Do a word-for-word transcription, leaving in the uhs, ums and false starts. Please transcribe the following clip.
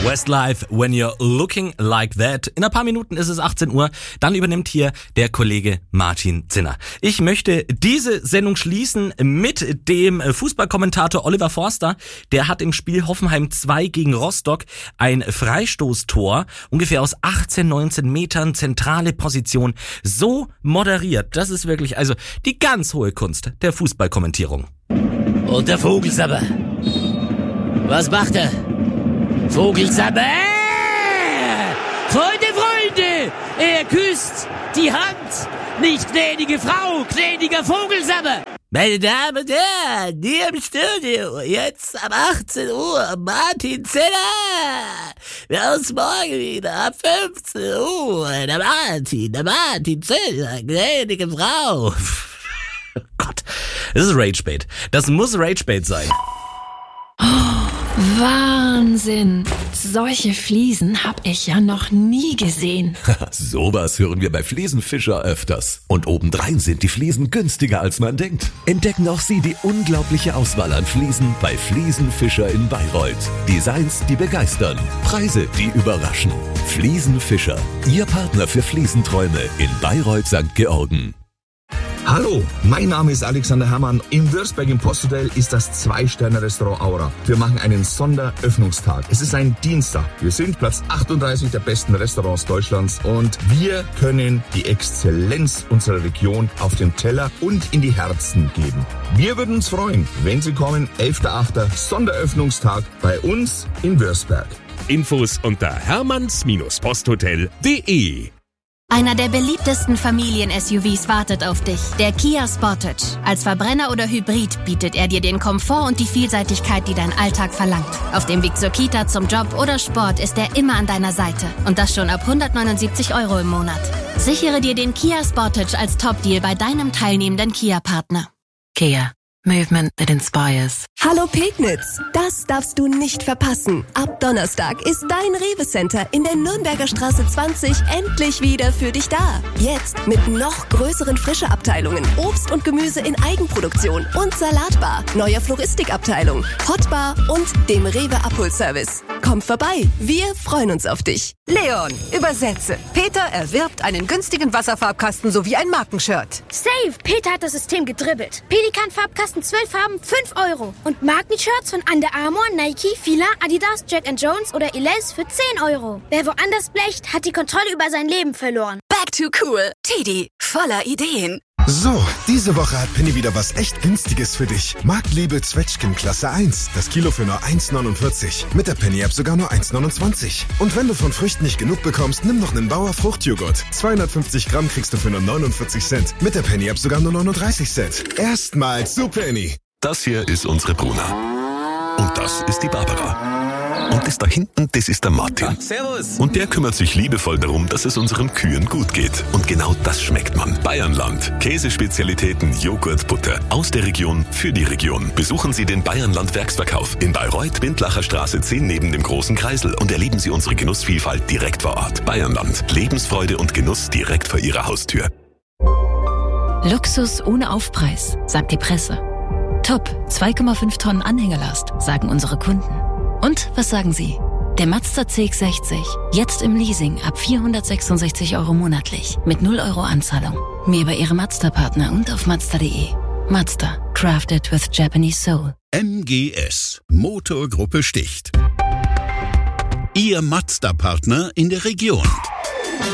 Westlife, when you're looking like that. In ein paar Minuten ist es achtzehn Uhr. Dann übernimmt hier der Kollege Martin Zinner. Ich möchte diese Sendung schließen mit dem Fußballkommentator Oliver Forster. Der hat im Spiel Hoffenheim zwei gegen Rostock ein Freistoßtor, ungefähr aus achtzehn, neunzehn Metern, zentrale Position, so moderiert. Das ist wirklich also die ganz hohe Kunst der Fußballkommentierung. Und der Vogelsabber. Was macht er? Vogelsabber! Freunde, Freunde! Er küsst die Hand! Nicht gnädige Frau, gnädiger Vogelsabber! Meine Damen und Herren, hier im Studio, jetzt ab achtzehn Uhr, Martin Zinner! Wir hören uns morgen wieder ab fünfzehn Uhr. Der Martin, der Martin Zinner, gnädige Frau! Oh Gott, das ist Ragebait. Das muss Ragebait sein. Wahnsinn! Solche Fliesen hab ich ja noch nie gesehen. Sowas hören wir bei Fliesenfischer öfters. Und obendrein sind die Fliesen günstiger, als man denkt. Entdecken auch Sie die unglaubliche Auswahl an Fliesen bei Fliesenfischer in Bayreuth. Designs, die begeistern. Preise, die überraschen. Fliesenfischer, Ihr Partner für Fliesenträume in Bayreuth Sankt Georgen. Hallo, mein Name ist Alexander Herrmann. In Würzburg im Posthotel ist das Zwei-Sterne-Restaurant Aura. Wir machen einen Sonderöffnungstag. Es ist ein Dienstag. Wir sind Platz achtunddreißig der besten Restaurants Deutschlands und wir können die Exzellenz unserer Region auf den Teller und in die Herzen geben. Wir würden uns freuen, wenn Sie kommen. elfter achter Sonderöffnungstag bei uns in Würzburg. Infos unter hermanns posthotel punkt de. Einer der beliebtesten Familien-S U Vs wartet auf dich, der Kia Sportage. Als Verbrenner oder Hybrid bietet er dir den Komfort und die Vielseitigkeit, die dein Alltag verlangt. Auf dem Weg zur Kita, zum Job oder Sport ist er immer an deiner Seite. Und das schon ab hundertneunundsiebzig Euro im Monat. Sichere dir den Kia Sportage als Top-Deal bei deinem teilnehmenden Kia-Partner. Kia. Movement that inspires. Hallo Pegnitz, das darfst du nicht verpassen. Ab Donnerstag ist dein Rewe-Center in der Nürnberger Straße zwanzig endlich wieder für dich da. Jetzt mit noch größeren Frische-Abteilungen, Obst und Gemüse in Eigenproduktion und Salatbar, neuer Floristikabteilung, Hotbar und dem Rewe-Abholservice. Komm vorbei, wir freuen uns auf dich. Leon, übersetze. Peter erwirbt einen günstigen Wasserfarbkasten sowie ein Markenshirt. Safe, Peter hat das System gedribbelt. Pelikan-Farbkasten zwölf Farben, fünf Euro. Und Markenshirts von Under Armour, Nike, Fila, Adidas, Jack and Jones oder Elize für zehn Euro. Wer woanders blecht, hat die Kontrolle über sein Leben verloren. Back to cool. Tidi, voller Ideen. So, diese Woche hat Penny wieder was echt Günstiges für dich. Marktliebe Zwetschgen Klasse eins. Das Kilo für nur eins neunundvierzig. Mit der Penny-App sogar nur eins neunundzwanzig. Und wenn du von Früchten nicht genug bekommst, nimm noch einen Bauer Fruchtjoghurt. zweihundertfünfzig Gramm kriegst du für nur neunundvierzig Cent. Mit der Penny-App sogar nur neununddreißig Cent. Erstmals zu Penny. Das hier ist unsere Bruna. Und das ist die Barbara. Und das da hinten, das ist der Martin. Servus. Und der kümmert sich liebevoll darum, dass es unseren Kühen gut geht. Und genau das schmeckt man. Bayernland. Käsespezialitäten, Joghurt, Butter. Aus der Region, für die Region. Besuchen Sie den Bayernland Werksverkauf in Bayreuth, Windlacher Straße zehn neben dem großen Kreisel und erleben Sie unsere Genussvielfalt direkt vor Ort. Bayernland. Lebensfreude und Genuss direkt vor Ihrer Haustür. Luxus ohne Aufpreis, sagt die Presse. Top, zwei Komma fünf Tonnen Anhängerlast, sagen unsere Kunden. Und was sagen Sie? Der Mazda C X sechzig, jetzt im Leasing ab vierhundertsechsundsechzig Euro monatlich mit null Euro Anzahlung. Mehr bei Ihrem Mazda-Partner und auf mazda punkt de. Mazda, crafted with Japanese soul. M G S, Motorgruppe Sticht. Ihr Mazda-Partner in der Region.